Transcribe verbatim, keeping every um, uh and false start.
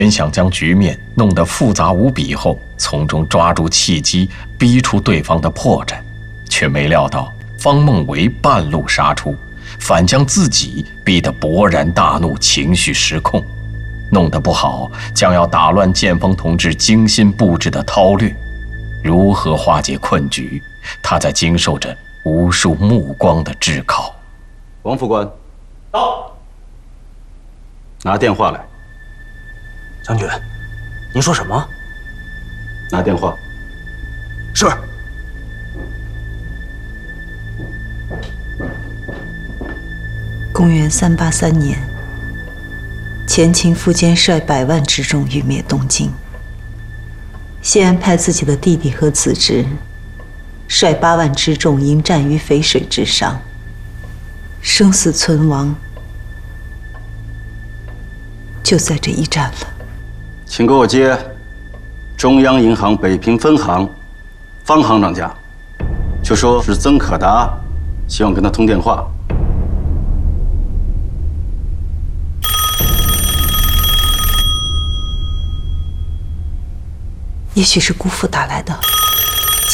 原想将局面弄得复杂无比后，从中抓住契机，逼出对方的破绽，却没料到方孟维半路杀出，反将自己逼得勃然大怒，情绪失控，弄得不好将要打乱剑锋同志精心布置的韬略。如何化解困局，他在经受着无数目光的炙烤。 王副官，到，拿电话来。 将军，您说什么？ 拿电话。 是。 公元三八三年，前秦苻坚率百万之众欲灭东京。谢安派自己的弟弟和子侄，率八万之众迎战于淝水之上，生死存亡就在这一战了。 请给我接中央银行北平分行方行长家，就说是曾可达，希望跟他通电话。 也许是姑父打来的。